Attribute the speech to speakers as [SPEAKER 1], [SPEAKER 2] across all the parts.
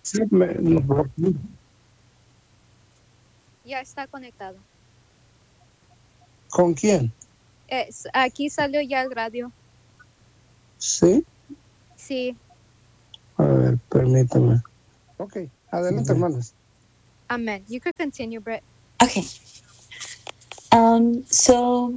[SPEAKER 1] Sí,
[SPEAKER 2] Ya está conectado.
[SPEAKER 1] ¿Con quién?
[SPEAKER 2] Aquí salió ya el radio.
[SPEAKER 1] Sí.
[SPEAKER 2] Sí.
[SPEAKER 1] A ver, permítame. Ok, adelante, hermanos.
[SPEAKER 2] Amen. You could continue, Brett.
[SPEAKER 3] Okay. So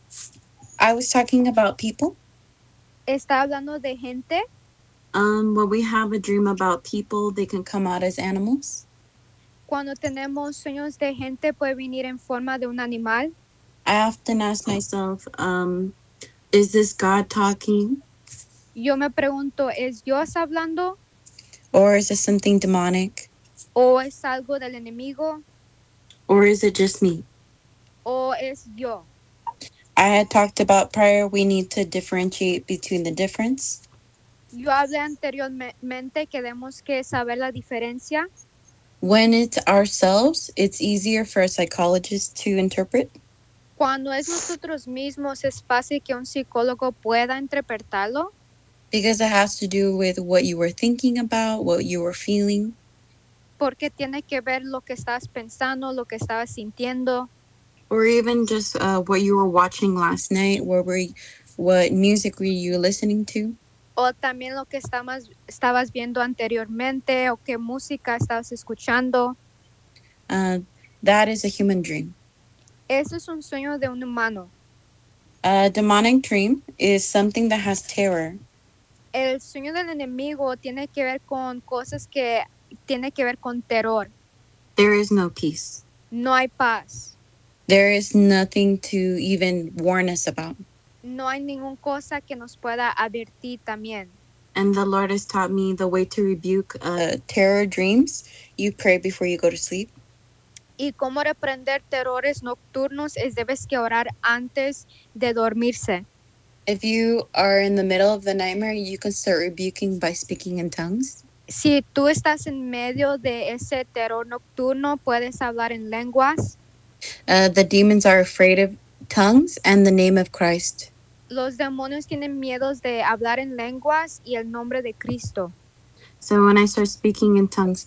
[SPEAKER 3] I was talking about people.
[SPEAKER 2] Está hablando de gente.
[SPEAKER 3] When we have a dream about people, they can come out as animals.
[SPEAKER 2] Cuando tenemos sueños de gente, puede venir en forma de un animal.
[SPEAKER 3] I often ask myself, is this God talking?
[SPEAKER 2] Yo me pregunto, ¿es Dios hablando?
[SPEAKER 3] Or is this something demonic?
[SPEAKER 2] ¿O es algo del enemigo?
[SPEAKER 3] Or is it just me?
[SPEAKER 2] ¿O es yo?
[SPEAKER 3] I had talked about prior, we need to differentiate between the difference.
[SPEAKER 2] Yo hablé anteriormente que tenemos que saber la diferencia.
[SPEAKER 3] When it's ourselves, it's easier for a psychologist to interpret.
[SPEAKER 2] Cuando es nosotros mismos, es fácil que un psicólogo pueda interpretarlo.
[SPEAKER 3] Because it has to do with what you were thinking about, what you were feeling.
[SPEAKER 2] Porque tiene que ver lo que estabas pensando, lo que estabas sintiendo.
[SPEAKER 3] Or even just what you were watching last night. What music were you listening to?
[SPEAKER 2] O también lo que estabas viendo anteriormente o qué música estabas escuchando.
[SPEAKER 3] That is a human dream.
[SPEAKER 2] Eso es un sueño de un humano.
[SPEAKER 3] A demonic dream is something that has terror.
[SPEAKER 2] El sueño del enemigo tiene que ver con cosas que tiene que ver con terror.
[SPEAKER 3] There is no peace.
[SPEAKER 2] No hay paz.
[SPEAKER 3] There is nothing to even warn us about.
[SPEAKER 2] No hay ninguna cosa que nos pueda advertir también.
[SPEAKER 3] And the Lord has taught me the way to rebuke terror dreams. You pray before you go to sleep.
[SPEAKER 2] Y cómo reprender terrores nocturnos es debes que orar antes de dormirse.
[SPEAKER 3] If you are in the middle of the nightmare, you can start rebuking by speaking in tongues.
[SPEAKER 2] Si tú estás en medio de ese terror nocturno, puedes hablar en lenguas.
[SPEAKER 3] The demons are afraid of tongues and the name of Christ.
[SPEAKER 2] Los demonios tienen miedos de hablar en lenguas y el nombre de Cristo.
[SPEAKER 3] So when I start speaking in tongues,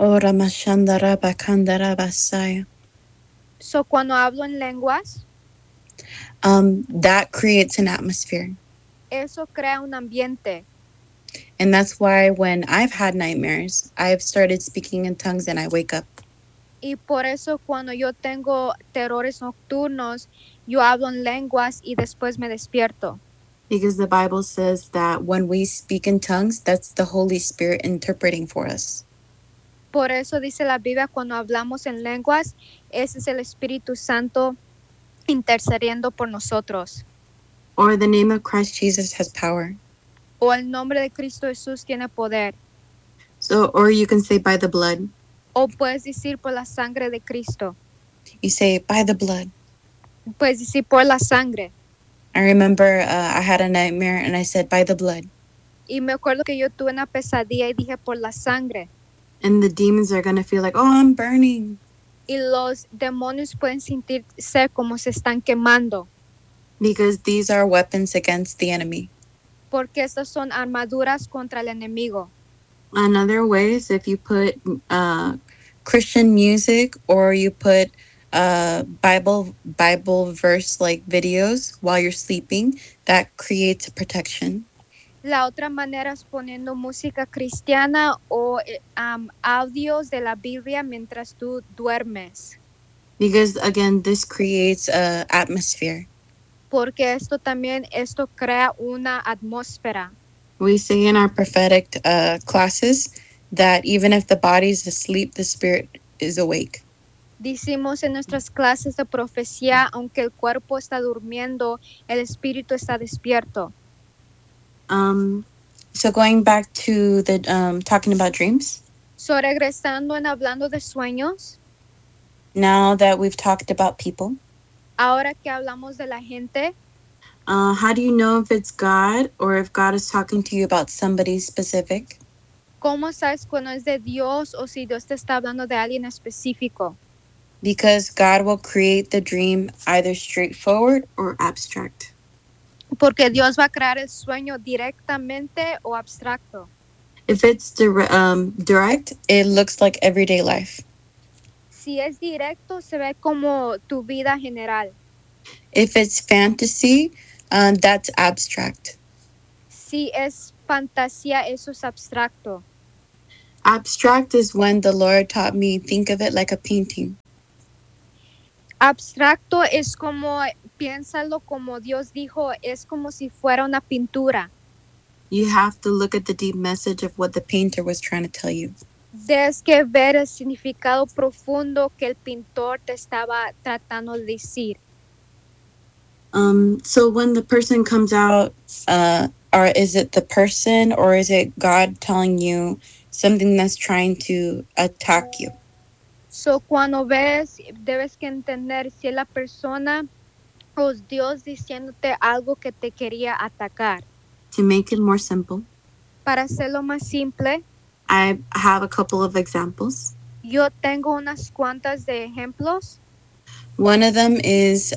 [SPEAKER 2] So cuando hablo en lenguas,
[SPEAKER 3] that creates an atmosphere.
[SPEAKER 2] eso crea un ambiente.
[SPEAKER 3] And that's why when I've had nightmares, I've started speaking in tongues and I wake up.
[SPEAKER 2] Y por eso cuando yo tengo terrores nocturnos, yo hablo en lenguas y después me despierto.
[SPEAKER 3] Because the Bible says that when we speak in tongues, that's the Holy Spirit interpreting for us.
[SPEAKER 2] Por eso dice la Biblia, cuando hablamos en lenguas, ese es el Espíritu Santo intercediendo por nosotros.
[SPEAKER 3] Or the name of Christ Jesus has power.
[SPEAKER 2] O el nombre de Cristo Jesús tiene poder.
[SPEAKER 3] So, or you can say by the blood.
[SPEAKER 2] O puedes decir por la sangre de Cristo.
[SPEAKER 3] You say by the blood.
[SPEAKER 2] Puedes decir por la sangre.
[SPEAKER 3] I remember I had a nightmare and I said by the blood.
[SPEAKER 2] Y me acuerdo que yo tuve una pesadilla y dije por la sangre.
[SPEAKER 3] And the demons are going to feel like, oh, I'm burning.
[SPEAKER 2] Y los demonios pueden sentirse como se están quemando.
[SPEAKER 3] Because these are weapons against the enemy.
[SPEAKER 2] Porque estas son armaduras contra el enemigo.
[SPEAKER 3] Another way is if you put Christian music or you put Bible verse like videos while you're sleeping, that creates a protection.
[SPEAKER 2] La otra manera es poniendo música cristiana o audios de la Biblia mientras tú duermes.
[SPEAKER 3] Because again, this creates a atmosphere.
[SPEAKER 2] Porque esto crea una atmósfera.
[SPEAKER 3] We say in our prophetic classes that even if the body is asleep, the spirit is awake.
[SPEAKER 2] Decimos en nuestras clases de profecía, aunque el cuerpo está durmiendo, el espíritu está despierto.
[SPEAKER 3] So going back to the talking about dreams.
[SPEAKER 2] So regresando en hablando de sueños.
[SPEAKER 3] Now that we've talked about people.
[SPEAKER 2] Ahora que hablamos de la gente.
[SPEAKER 3] How do you know if it's God or if God is talking to you about somebody specific?
[SPEAKER 2] ¿Cómo sabes cuando es de Dios o si Dios te está hablando de alguien específico?
[SPEAKER 3] Because God will create the dream either straightforward or abstract.
[SPEAKER 2] Porque Dios va a crear el sueño directamente o abstracto.
[SPEAKER 3] If it's direct, it looks like everyday life.
[SPEAKER 2] Si es directo, se ve como tu vida general.
[SPEAKER 3] If it's fantasy, that's abstract.
[SPEAKER 2] Si es fantasía, eso es abstracto.
[SPEAKER 3] Abstract is when the Lord taught me, think of it like a painting.
[SPEAKER 2] Abstracto es como, piénsalo como Dios dijo, es como si fuera una pintura.
[SPEAKER 3] You have to look at the deep message of what the painter was trying to tell you.
[SPEAKER 2] Tienes que ver el significado profundo que el pintor te estaba tratando de decir.
[SPEAKER 3] So when the person comes out, or is it the person or is it God telling you something that's trying to attack you?
[SPEAKER 2] So, cuando ves, debes que entender si es la persona o es Dios diciéndote algo que te quería atacar.
[SPEAKER 3] To make it more simple,
[SPEAKER 2] Para hacerlo más simple,
[SPEAKER 3] I have a couple of examples.
[SPEAKER 2] yo tengo unas cuantas de ejemplos.
[SPEAKER 3] One of them is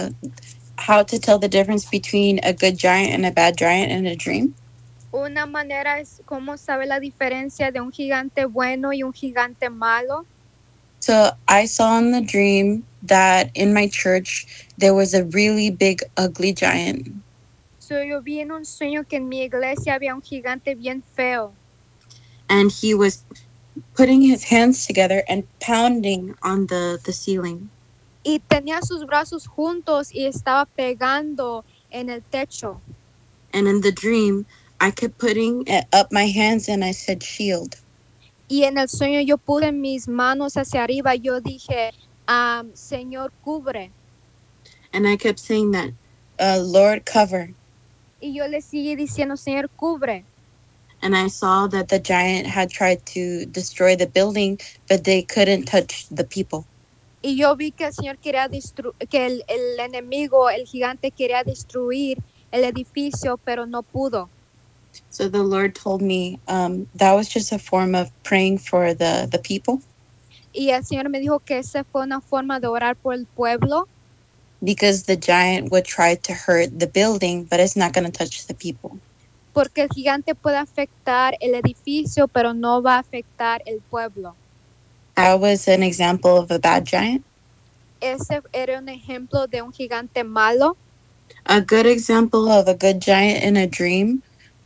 [SPEAKER 3] how to tell the difference between a good giant and a bad giant in a dream.
[SPEAKER 2] Una manera es cómo saber la diferencia de un gigante bueno y un gigante malo.
[SPEAKER 3] So I saw in the dream that in my church there was a really big, ugly giant.
[SPEAKER 2] So, yo vi en un sueño que en mi iglesia había un gigante bien feo.
[SPEAKER 3] And he was putting his hands together and pounding on the ceiling.
[SPEAKER 2] Y tenía sus brazos juntos y estaba pegando en el techo.
[SPEAKER 3] And in the dream, I kept putting up my hands and I said, shield.
[SPEAKER 2] Y en el sueño yo puse mis manos hacia arriba. Yo dije, Señor, cubre.
[SPEAKER 3] And I kept saying that, Lord, cover.
[SPEAKER 2] Y yo le seguí diciendo, Señor, cubre.
[SPEAKER 3] And I saw that the giant had tried to destroy the building, but they couldn't touch the people.
[SPEAKER 2] Y yo vi que el Señor quería que el enemigo, el gigante, quería destruir el edificio, pero no pudo.
[SPEAKER 3] So the Lord told me that was just a form of praying for the people.
[SPEAKER 2] Y el Señor me dijo que esa fue una forma de orar por el pueblo.
[SPEAKER 3] Because the giant would try to hurt the building, but it's not going to touch the people.
[SPEAKER 2] Porque el gigante puede afectar el edificio, pero no va a afectar el pueblo.
[SPEAKER 3] That was an example of a bad giant.
[SPEAKER 2] Ese era un ejemplo de un gigante malo.
[SPEAKER 3] A good example of a good giant in a dream.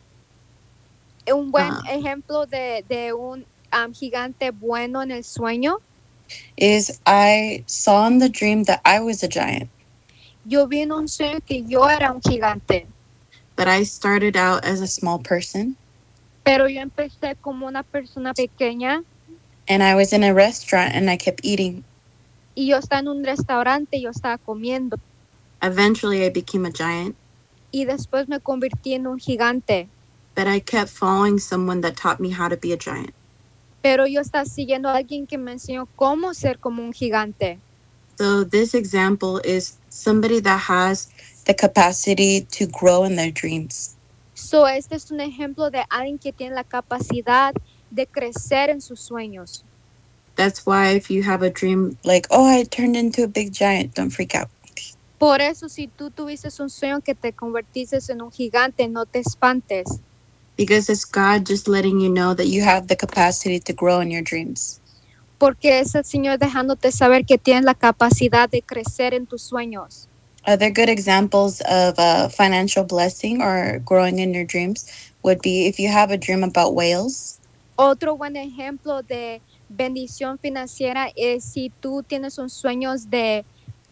[SPEAKER 2] Un buen ejemplo de un gigante bueno en el sueño.
[SPEAKER 3] Is I saw in the dream that I was a giant.
[SPEAKER 2] Yo vi en un sueño que yo era un gigante.
[SPEAKER 3] But I started out as a small person.
[SPEAKER 2] Pero yo empecé como una persona pequeña.
[SPEAKER 3] And I was in a restaurant and I kept eating.
[SPEAKER 2] Y yo estaba en un restaurante y yo estaba comiendo.
[SPEAKER 3] Eventually I became a giant.
[SPEAKER 2] Y después me convertí en un gigante.
[SPEAKER 3] But I kept following someone that taught me how to be a giant.
[SPEAKER 2] Pero yo estaba siguiendo a alguien que me enseñó cómo ser como un gigante.
[SPEAKER 3] So this example is somebody that has the capacity to grow in their dreams.
[SPEAKER 2] So este es un ejemplo de alguien que tiene la capacidad de crecer en sus sueños.
[SPEAKER 3] That's why if you have a dream like, oh, I turned into a big giant, don't freak out.
[SPEAKER 2] Por eso, si tú tuviste un sueño que te convertiste en un gigante, no te espantes.
[SPEAKER 3] Because it's God just letting you know that you have the capacity to grow in your dreams.
[SPEAKER 2] Porque es el Señor dejándote saber que tienes la capacidad de crecer en tus sueños.
[SPEAKER 3] Other good examples of financial blessing or growing in your dreams would be if you have a dream about whales.
[SPEAKER 2] Otro buen ejemplo de bendición financiera es si tú tienes un sueño de...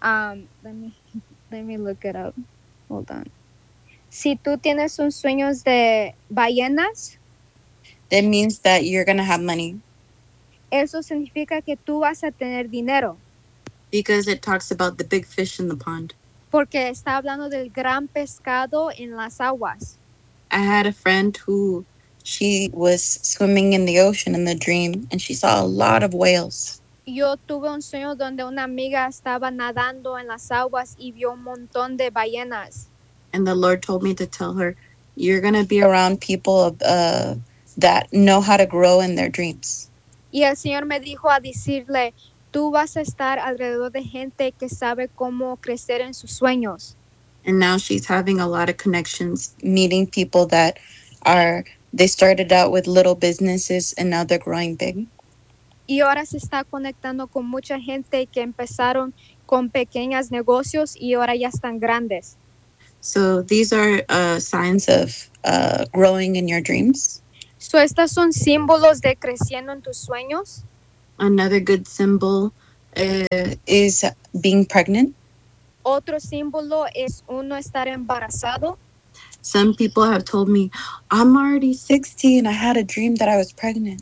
[SPEAKER 2] let me look it up. Hold on. Si tú tienes un sueño de ballenas,
[SPEAKER 3] That means that you're going to have money.
[SPEAKER 2] eso significa que tú vas a tener dinero.
[SPEAKER 3] Because it talks about the big fish in the pond.
[SPEAKER 2] Porque está hablando del gran pescado en las aguas.
[SPEAKER 3] I had a friend who she was swimming in the ocean in the dream and she saw a lot of whales.
[SPEAKER 2] Yo tuve un sueño donde una amiga estaba nadando en las aguas y vio un montón de ballenas.
[SPEAKER 3] And the Lord told me to tell her, you're going to be around people that know how to grow in their dreams.
[SPEAKER 2] Y el Señor me dijo a decirle, tú vas a estar alrededor de gente que sabe cómo crecer en sus sueños.
[SPEAKER 3] And now she's having a lot of connections, meeting people that are They started out with little businesses and now they're growing big.
[SPEAKER 2] Y ahora se está conectando con mucha gente que empezaron con pequeños negocios y ahora ya están grandes.
[SPEAKER 3] So these are signs of growing in your dreams.
[SPEAKER 2] So, estas son símbolos de creciendo en tus sueños.
[SPEAKER 3] Another good symbol is being pregnant.
[SPEAKER 2] Otro símbolo es uno estar embarazado.
[SPEAKER 3] Some people have told me, I'm already 60 and I had a dream that I was pregnant.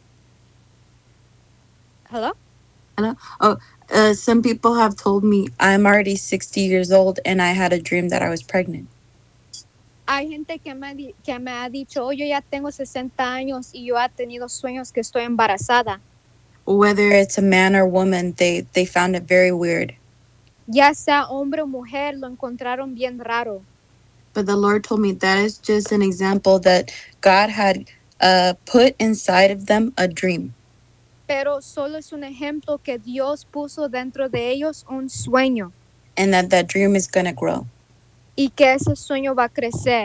[SPEAKER 2] Hello?
[SPEAKER 3] Some people have told me, I'm already 60 years old and I had a dream that I was pregnant.
[SPEAKER 2] Hay gente que me ha dicho, oh, yo ya tengo 60 años y yo he tenido sueños que estoy embarazada.
[SPEAKER 3] Whether it's a man or woman, they found it very weird.
[SPEAKER 2] Ya sea hombre o mujer, lo encontraron bien raro.
[SPEAKER 3] But the Lord told me that is just an example that God had put inside of them a dream.
[SPEAKER 2] Pero solo es un ejemplo que Dios puso dentro de ellos un sueño.
[SPEAKER 3] And that dream is going to grow.
[SPEAKER 2] Y que ese sueño va a crecer.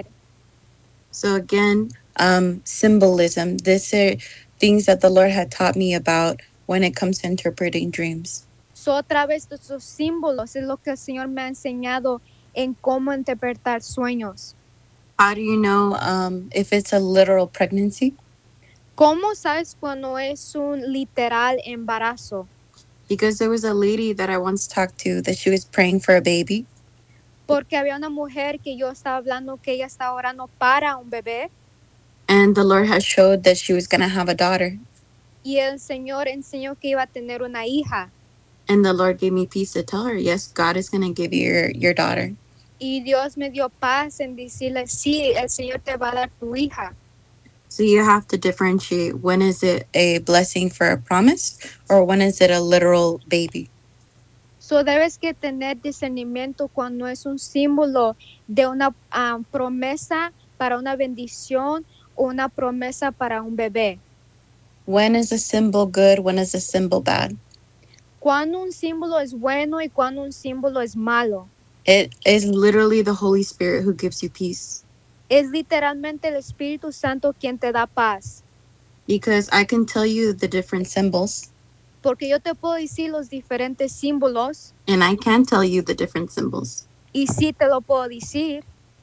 [SPEAKER 3] So again, symbolism. These are things that the Lord had taught me about when it comes to interpreting dreams.
[SPEAKER 2] So, otra vez, estos símbolos es lo que el Señor me ha enseñado en cómo interpretar sueños.
[SPEAKER 3] How do you know if it's a literal pregnancy?
[SPEAKER 2] ¿Cómo sabes cuando es un literal embarazo?
[SPEAKER 3] Because there was a lady that I once talked to that she was praying for a baby.
[SPEAKER 2] Porque había una mujer que yo estaba hablando que ella estaba orando para un bebé.
[SPEAKER 3] And the Lord has showed that she was going to have a daughter.
[SPEAKER 2] Y el Señor enseñó que iba a tener una hija.
[SPEAKER 3] And the Lord gave me peace to tell her, yes, God is going to give you your daughter.
[SPEAKER 2] Y Dios me dio paz en decirle, sí, el Señor te va a dar tu hija.
[SPEAKER 3] So you have to differentiate when is it a blessing for a promise or when is it a literal baby.
[SPEAKER 2] So debes que tener discernimiento cuando es un símbolo de una promesa para una bendición o una promesa para un bebé.
[SPEAKER 3] When is a symbol good? When is a symbol bad?
[SPEAKER 2] Cuando un símbolo es bueno y cuando un símbolo es malo.
[SPEAKER 3] It is literally the Holy Spirit who gives you peace.
[SPEAKER 2] Es literalmente el Espíritu Santo quien te da paz.
[SPEAKER 3] Because I can tell you the different symbols.
[SPEAKER 2] Porque yo te puedo decir los diferentes símbolos.
[SPEAKER 3] And I can tell you the different symbols.
[SPEAKER 2] Y sí te lo puedo decir.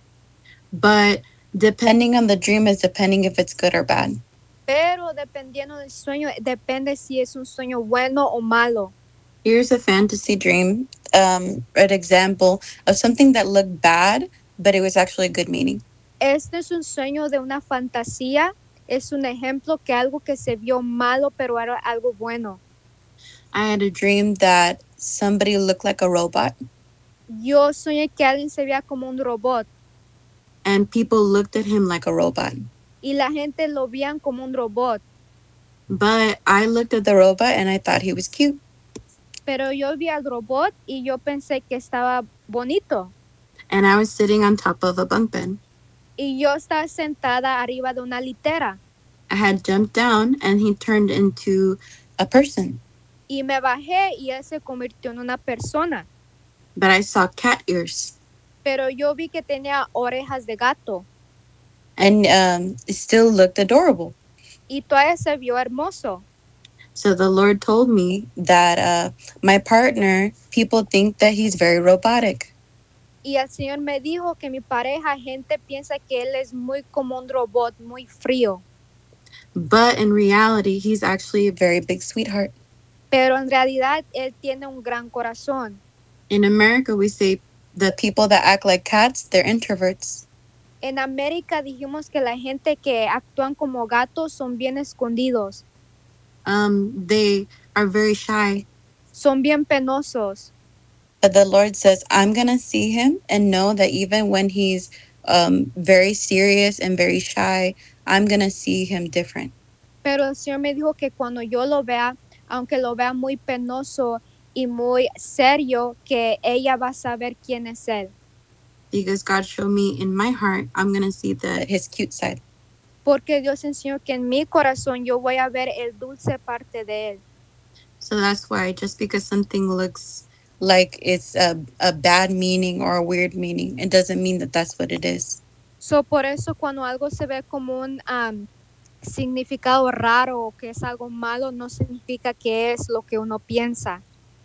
[SPEAKER 3] But depending on the dream is depending if it's good or bad.
[SPEAKER 2] Pero dependiendo del sueño, depende si es un sueño bueno o malo.
[SPEAKER 3] Here's a fantasy dream, an example of something that looked bad, but it was actually a good meaning.
[SPEAKER 2] Este es un sueño de una fantasía. Es un ejemplo que algo que se vio malo, pero era algo bueno.
[SPEAKER 3] I had a dream that somebody looked like a robot.
[SPEAKER 2] Yo soñé que alguien se veía como un robot.
[SPEAKER 3] And people looked at him like a robot.
[SPEAKER 2] Y la gente lo veían como un robot.
[SPEAKER 3] But I looked at the robot and I thought he was cute.
[SPEAKER 2] Pero yo vi al robot y yo pensé que estaba bonito.
[SPEAKER 3] And I was sitting on top of a bunk bed.
[SPEAKER 2] Y yo estaba sentada arriba de una litera.
[SPEAKER 3] I had jumped down and he turned into a person.
[SPEAKER 2] Y me bajé y él se convirtió en una persona.
[SPEAKER 3] But I saw cat ears.
[SPEAKER 2] Pero yo vi que tenía orejas de gato.
[SPEAKER 3] And it still looked adorable.
[SPEAKER 2] Y todavía se vio hermoso.
[SPEAKER 3] So the Lord told me that my partner, people think that he's very robotic.
[SPEAKER 2] Y el Señor me dijo que mi pareja, gente piensa que él es muy como un robot, muy frío.
[SPEAKER 3] But in reality, he's actually a very big sweetheart.
[SPEAKER 2] Pero en realidad, él tiene un gran corazón.
[SPEAKER 3] In America, we say the people that act like cats, they're introverts.
[SPEAKER 2] En América dijimos que la gente que actúan como gatos son bien escondidos.
[SPEAKER 3] They are very shy.
[SPEAKER 2] Son bien penosos.
[SPEAKER 3] But the Lord says, I'm going to see him and know that even when he's very serious and very shy, I'm going to see him different.
[SPEAKER 2] Pero el Señor me dijo que cuando yo lo vea, aunque lo vea muy penoso y muy serio, que ella va a saber quién es él.
[SPEAKER 3] Because God showed me in my heart, I'm going to see his cute side.
[SPEAKER 2] Porque Dios enseñó que en mi corazón yo voy a ver el dulce parte de él.
[SPEAKER 3] So that's why just because something looks like it's a bad meaning or a weird meaning, it doesn't mean that that's what it is.
[SPEAKER 2] So, por eso cuando algo se ve como un significado raro o que es algo malo, no significa que es lo que uno piensa.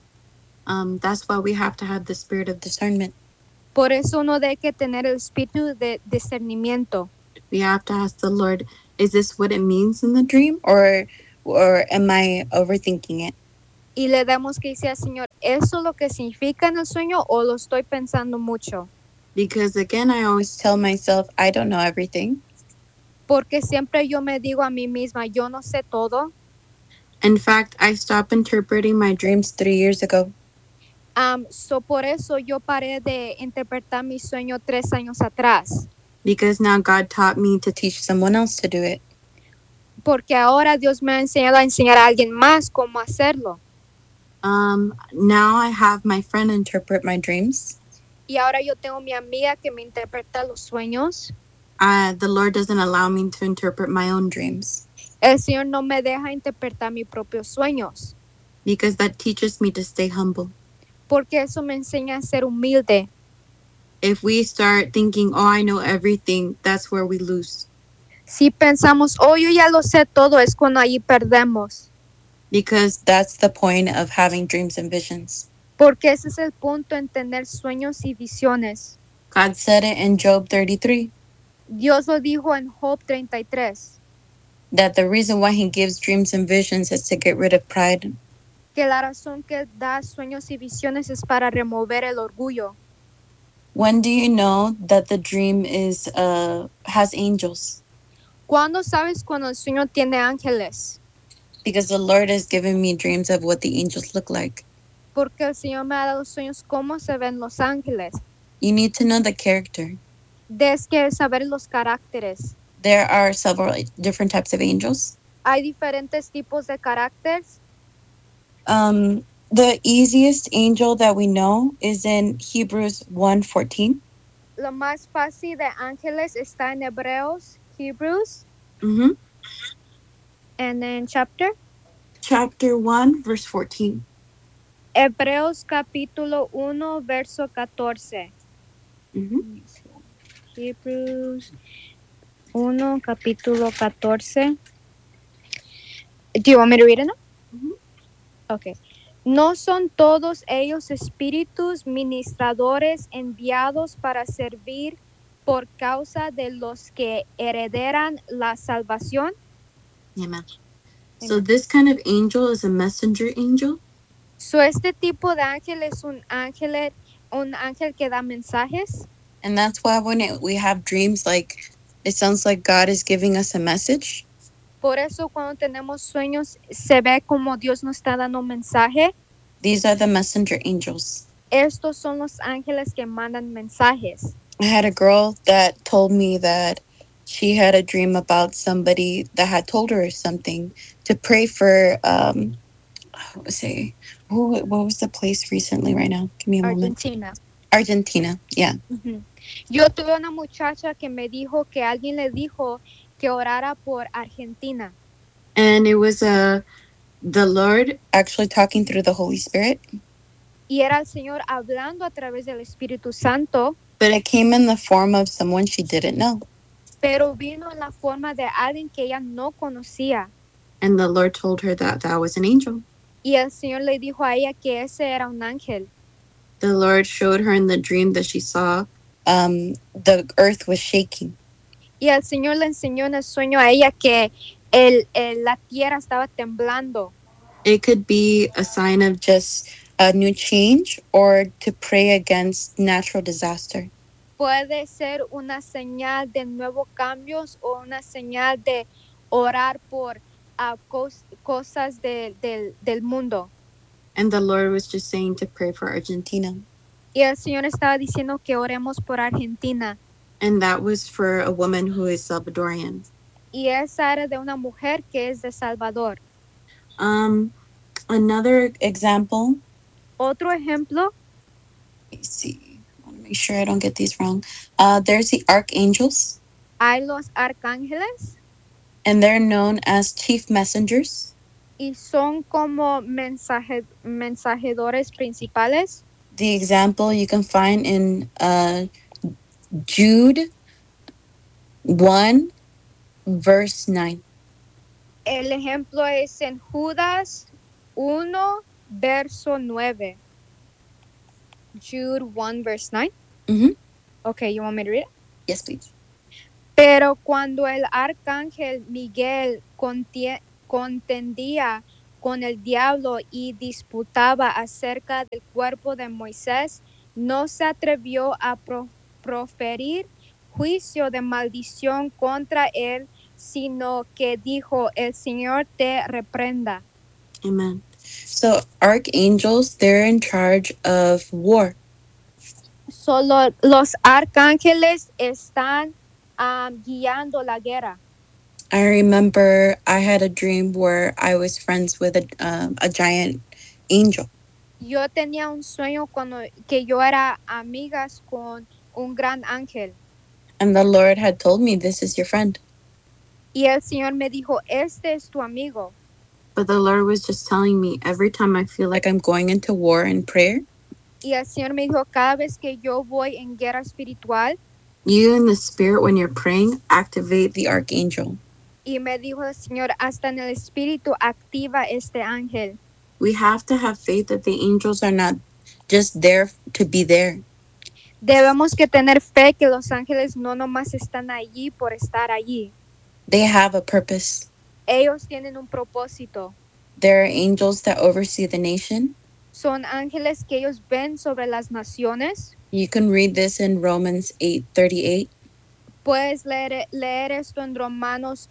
[SPEAKER 3] That's why we have to have the spirit of discernment.
[SPEAKER 2] Por eso uno debe que tener el espíritu de discernimiento.
[SPEAKER 3] We have to ask the Lord, is this what it means in the dream, or am I overthinking it?
[SPEAKER 2] Y le damos que decir al Señor, ¿eso es lo que significa en el sueño o lo estoy pensando mucho?
[SPEAKER 3] Because again, I always tell myself, I don't know everything.
[SPEAKER 2] Porque siempre yo me digo a mí misma, yo no sé todo.
[SPEAKER 3] In fact, I stopped interpreting my dreams 3 years ago.
[SPEAKER 2] So por eso yo paré de interpretar mi sueño 3 años atrás.
[SPEAKER 3] Because now God taught me to teach someone else to do it.
[SPEAKER 2] Porque ahora Dios me ha enseñado a enseñar a alguien más cómo hacerlo.
[SPEAKER 3] Now I have my friend interpret my dreams.
[SPEAKER 2] Y ahora yo tengo mi amiga que me interpreta los sueños.
[SPEAKER 3] The Lord doesn't allow me to interpret my own dreams.
[SPEAKER 2] El Señor no me deja interpretar mis propios sueños.
[SPEAKER 3] Because that teaches me to stay humble.
[SPEAKER 2] Porque eso me enseña a ser humilde.
[SPEAKER 3] If we start thinking, oh, I know everything, that's where we lose.
[SPEAKER 2] Si pensamos, oh, yo ya lo sé todo, es cuando ahí perdemos.
[SPEAKER 3] Because that's the point of having dreams and visions.
[SPEAKER 2] Porque ese es el punto en tener sueños y visiones.
[SPEAKER 3] God said it in Job 33.
[SPEAKER 2] Dios lo dijo en Job 33.
[SPEAKER 3] That the reason why he gives dreams and visions is to get rid of pride.
[SPEAKER 2] Que la razón que da sueños y visiones es para remover el orgullo.
[SPEAKER 3] When do you know that the dream has angels?
[SPEAKER 2] ¿Cuándo sabes cuando el sueño tiene ángeles?
[SPEAKER 3] Because the Lord has given me dreams of what the angels look like.
[SPEAKER 2] Porque el Señor me ha dado sueños cómo se ven los ángeles.
[SPEAKER 3] You need to know the character.
[SPEAKER 2] Debes que saber los caracteres.
[SPEAKER 3] There are several different types of angels.
[SPEAKER 2] Hay diferentes tipos de caracteres.
[SPEAKER 3] The easiest angel that we know is in Hebrews 1:14.
[SPEAKER 2] Lo más fácil de ángeles está en Hebreos, Hebrews,
[SPEAKER 3] Mm-hmm.
[SPEAKER 2] and then chapter.
[SPEAKER 3] Chapter 1, verse 14.
[SPEAKER 2] Hebreos capítulo 1, verso 14.
[SPEAKER 3] Mm-hmm.
[SPEAKER 2] Hebrews 1, capítulo 14. Do you want me to read it now?
[SPEAKER 3] Mm-hmm.
[SPEAKER 2] Okay. ¿No son todos ellos espíritus ministradores enviados para servir por causa de los que heredarán la salvación?
[SPEAKER 3] Amen. So this kind of angel is a messenger angel.
[SPEAKER 2] So este tipo de ángel es un ángel que da mensajes.
[SPEAKER 3] And that's why when we have dreams, like it sounds like God is giving us a message.
[SPEAKER 2] Por eso cuando tenemos sueños se ve como Dios nos está dando un mensaje.
[SPEAKER 3] These are the messenger angels.
[SPEAKER 2] Estos son los ángeles que mandan mensajes.
[SPEAKER 3] I had a girl that told me that she had a dream about somebody that had told her something to pray for. What was the place recently? Right now, give me a moment.
[SPEAKER 2] Argentina.
[SPEAKER 3] Argentina, yeah.
[SPEAKER 2] Uh-huh. Yo tuve una muchacha que me dijo que alguien le dijo que orara por Argentina.
[SPEAKER 3] And it was the Lord actually talking through the Holy Spirit.
[SPEAKER 2] Y era el Señor hablando a través del Espíritu Santo.
[SPEAKER 3] But it came in the form of someone she didn't know.
[SPEAKER 2] Pero vino en la forma de alguien que ella no conocía.
[SPEAKER 3] And the Lord told her that that was an angel.
[SPEAKER 2] Y el Señor le dijo a ella que ese era un ángel.
[SPEAKER 3] The Lord showed her in the dream that she saw the earth was shaking.
[SPEAKER 2] Y el Señor le enseñó en el sueño a ella que la tierra estaba temblando.
[SPEAKER 3] It could be a sign of just a new change or to pray against natural disaster.
[SPEAKER 2] Puede ser una señal de nuevos cambios o una señal de orar por cosas del mundo.
[SPEAKER 3] And the Lord was just saying to pray for Argentina.
[SPEAKER 2] Y el Señor estaba diciendo que oremos por Argentina.
[SPEAKER 3] And that was for a woman who is Salvadorian.
[SPEAKER 2] Y esa era de una mujer que es de Salvador.
[SPEAKER 3] Another example.
[SPEAKER 2] Otro ejemplo.
[SPEAKER 3] Let me see. I want to make sure I don't get these wrong. There's the archangels.
[SPEAKER 2] Hay los arcángeles.
[SPEAKER 3] And they're known as chief messengers.
[SPEAKER 2] Y son como mensajadores principales.
[SPEAKER 3] The example you can find in Jude 1 verse 9.
[SPEAKER 2] El ejemplo es en Judas 1, verso 9. Jude 1, verse 9.
[SPEAKER 3] Mhm.
[SPEAKER 2] Okay, you want me to read it?
[SPEAKER 3] Yes, please.
[SPEAKER 2] Pero cuando el arcángel Miguel contendía con el diablo y disputaba acerca del cuerpo de Moisés, no se atrevió a proferir juicio de maldición contra él, sino que dijo, el Señor te reprenda.
[SPEAKER 3] Amen. So archangels, they're in charge of war.
[SPEAKER 2] Solo los arcángeles están guiando la guerra.
[SPEAKER 3] I remember I had a dream where I was friends with a giant angel.
[SPEAKER 2] Yo tenía un sueño cuando que yo era amigas con un gran ángel.
[SPEAKER 3] And the Lord had told me, this is your friend.
[SPEAKER 2] Y el Señor me dijo, este es tu amigo.
[SPEAKER 3] But the Lord was just telling me every time I feel like I'm going into war in prayer,
[SPEAKER 2] Y el Señor me dijo, cada vez que yo voy en guerra espiritual,
[SPEAKER 3] you in the spirit, when you're praying, activate the archangel.
[SPEAKER 2] y me dijo el Señor, hasta en el espíritu activa este ángel.
[SPEAKER 3] We have to have faith that the angels are not just there to be there.
[SPEAKER 2] Debemos que tener fe que los ángeles no nomás están allí por estar allí.
[SPEAKER 3] They have a purpose.
[SPEAKER 2] Ellos tienen un propósito.
[SPEAKER 3] There are angels that oversee the nation.
[SPEAKER 2] Son ángeles que ellos ven sobre las naciones.
[SPEAKER 3] You can read this in Romans 8:38.
[SPEAKER 2] Puedes leer esto en Romanos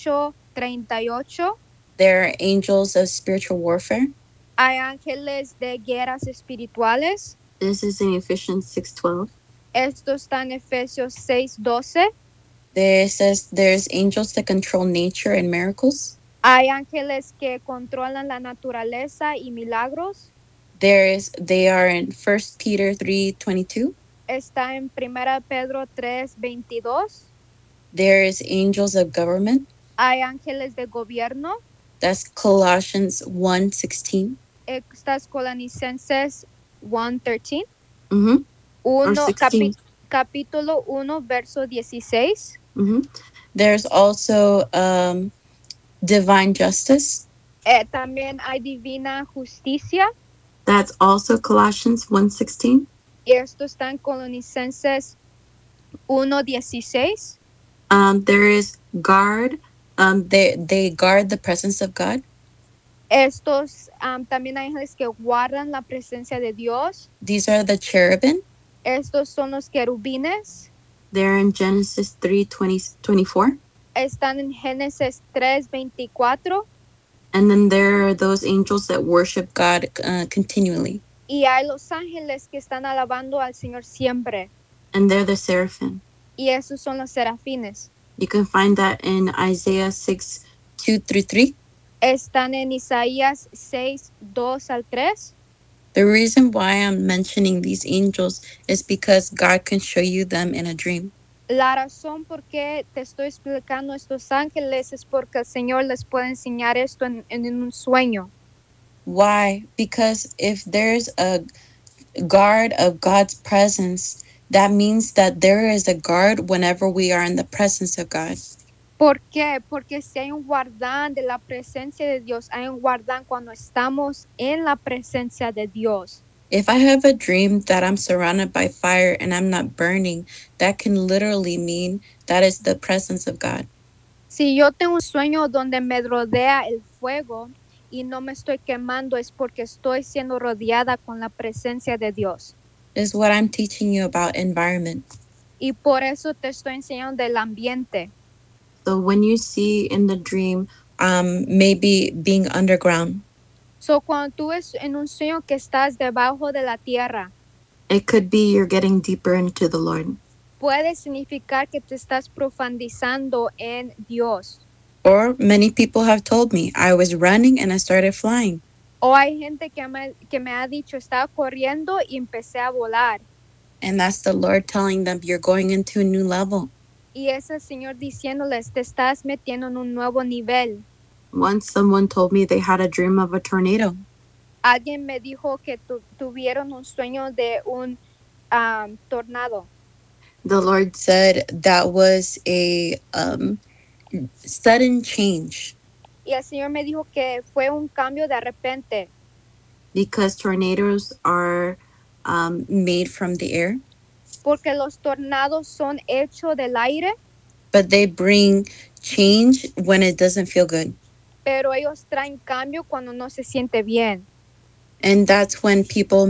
[SPEAKER 2] 8:38.
[SPEAKER 3] There are angels of spiritual warfare.
[SPEAKER 2] Hay ángeles de guerras espirituales.
[SPEAKER 3] This is in Ephesians 6:12.
[SPEAKER 2] Esto está en Efesios 6:12.
[SPEAKER 3] There says there's angels that control nature and miracles.
[SPEAKER 2] Hay ángeles que controlan la naturaleza y milagros.
[SPEAKER 3] They are in 1 Peter 3:22.
[SPEAKER 2] Está en 1 Pedro 3:22.
[SPEAKER 3] There is angels of government.
[SPEAKER 2] Hay ángeles de gobierno.
[SPEAKER 3] That's Colossians 1:16.
[SPEAKER 2] Estas Colosenses 1:13.
[SPEAKER 3] Mm-hmm. Or 16.
[SPEAKER 2] Capítulo 1, verso 16.
[SPEAKER 3] Mm-hmm. There's also divine justice.
[SPEAKER 2] También hay divina justicia.
[SPEAKER 3] That's also Colossians 1:16.
[SPEAKER 2] Esto está en Colosenses 1:16.
[SPEAKER 3] There is guard. They guard the presence of God.
[SPEAKER 2] Estos también hay ángeles que guardan la presencia de Dios.
[SPEAKER 3] These are the cherubim.
[SPEAKER 2] Estos son los querubines.
[SPEAKER 3] They're in Genesis 3:24.
[SPEAKER 2] Están en Génesis 3:24.
[SPEAKER 3] And then there are those angels that worship God continually.
[SPEAKER 2] Y hay los ángeles que están alabando al Señor siempre.
[SPEAKER 3] And they're the seraphim.
[SPEAKER 2] Y esos son los serafines.
[SPEAKER 3] You can find that in Isaiah 6:2-3.
[SPEAKER 2] Están en Isaías 6:2-3.
[SPEAKER 3] The reason why I'm mentioning these angels is because God can show you them in a dream.
[SPEAKER 2] La razón por qué te estoy explicando estos ángeles es porque el Señor les puede enseñar esto en un sueño.
[SPEAKER 3] Why? Because if there's a guard of God's presence, that means that there is a guard whenever we are in the presence of God.
[SPEAKER 2] ¿Por qué? Porque si hay un guardán de la presencia de Dios, hay un guardán cuando estamos en la presencia de Dios.
[SPEAKER 3] If I have a dream that I'm surrounded by fire and I'm not burning, that can literally mean that is the presence of God.
[SPEAKER 2] Si yo tengo un sueño donde me rodea el fuego y no me estoy quemando, es porque estoy siendo rodeada con la presencia de Dios.
[SPEAKER 3] This is what I'm teaching you about environment.
[SPEAKER 2] Y por eso te estoy enseñando del ambiente.
[SPEAKER 3] So when you see in the dream, maybe being underground,
[SPEAKER 2] So, cuando tú ves en un sueño que estás debajo de la tierra,
[SPEAKER 3] it could be you're getting deeper into the Lord.
[SPEAKER 2] puede significar que te estás profundizando en Dios.
[SPEAKER 3] Or many people have told me, I was running and I started flying.
[SPEAKER 2] O hay gente que me ha dicho, estaba corriendo y empecé a volar.
[SPEAKER 3] And that's the Lord telling them, you're going into a new level.
[SPEAKER 2] Y es el Señor diciéndoles, te estás metiendo en un nuevo nivel.
[SPEAKER 3] Once someone told me they had a dream of a tornado.
[SPEAKER 2] Alguien me dijo que tuvieron un sueño de un tornado.
[SPEAKER 3] The Lord said that was a sudden change
[SPEAKER 2] Y el Señor me dijo que fue un cambio de repente,
[SPEAKER 3] because tornadoes are made from the air,
[SPEAKER 2] porque los tornados son hechos del aire,
[SPEAKER 3] but they bring change when it doesn't feel good.
[SPEAKER 2] pero ellos traen cambio cuando no se siente bien.
[SPEAKER 3] And that's when people